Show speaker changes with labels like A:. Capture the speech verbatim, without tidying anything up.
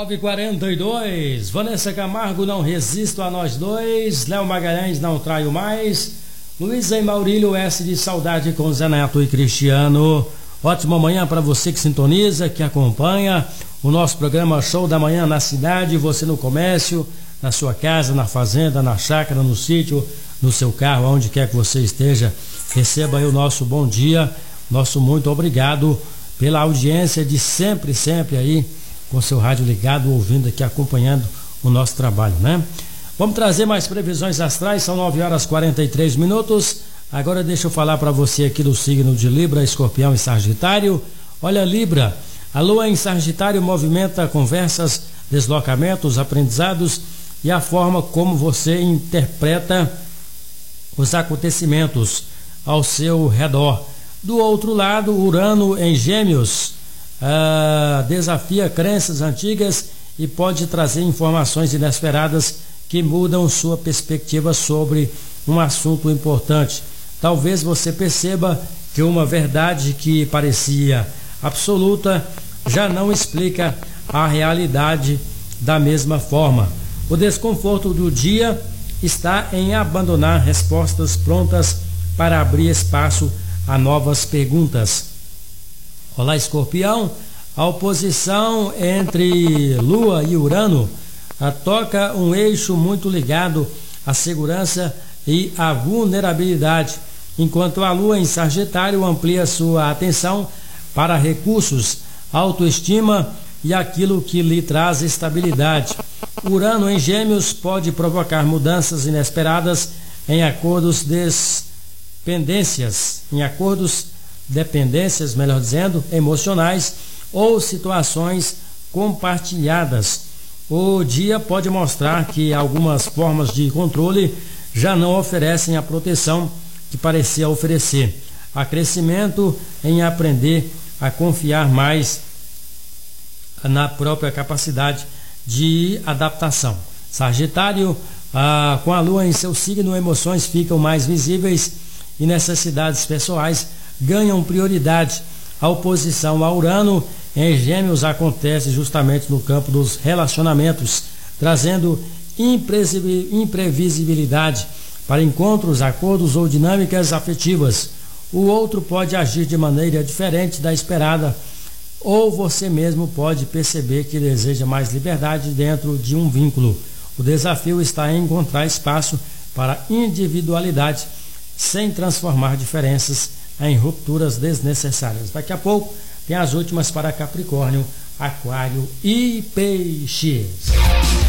A: nove e quarenta e dois, Vanessa Camargo, Não Resisto a Nós Dois, Léo Magalhães, Não Traio Mais, Luísa e Maurílio, S de Saudade com Zé Neto e Cristiano. Ótima manhã para você que sintoniza, que acompanha o nosso programa Show da Manhã na cidade, você no comércio, na sua casa, na fazenda, na chácara, no sítio, no seu carro, onde quer que você esteja. Receba aí o nosso bom dia, nosso muito obrigado pela audiência de sempre, sempre aí, com seu rádio ligado, ouvindo aqui, acompanhando o nosso trabalho, né? Vamos trazer mais previsões astrais, são nove horas e quarenta e três minutos. Agora deixa eu falar para você aqui do signo de Libra, Escorpião e Sagitário. Olha, Libra, a lua em Sagitário movimenta conversas, deslocamentos, aprendizados e a forma como você interpreta os acontecimentos ao seu redor. Do outro lado, Urano em Gêmeos ah, desafia crenças antigas e pode trazer informações inesperadas que mudam sua perspectiva sobre um assunto importante. Talvez você perceba que uma verdade que parecia absoluta já não explica a realidade da mesma forma. O desconforto do dia está em abandonar respostas prontas para abrir espaço a novas perguntas. Olá, Escorpião, a oposição entre Lua e Urano a, toca um eixo muito ligado à segurança e à vulnerabilidade, enquanto a Lua em Sagitário amplia sua atenção para recursos, autoestima e aquilo que lhe traz estabilidade. Urano em Gêmeos pode provocar mudanças inesperadas em acordos dependências, em acordos dependências, melhor dizendo, emocionais ou situações compartilhadas. O dia pode mostrar que algumas formas de controle já não oferecem a proteção que parecia oferecer. Há crescimento em aprender a confiar mais na própria capacidade de adaptação. Sagitário, ah, com a lua em seu signo, emoções ficam mais visíveis e necessidades pessoais ganham prioridade. A oposição a Urano em Gêmeos acontece justamente no campo dos relacionamentos, trazendo imprevisibilidade para encontros, acordos ou dinâmicas afetivas. O outro pode agir de maneira diferente da esperada, ou você mesmo pode perceber que deseja mais liberdade dentro de um vínculo. O desafio está em encontrar espaço para individualidade sem transformar diferenças em rupturas desnecessárias. Daqui a pouco tem as últimas para Capricórnio, Aquário e Peixes.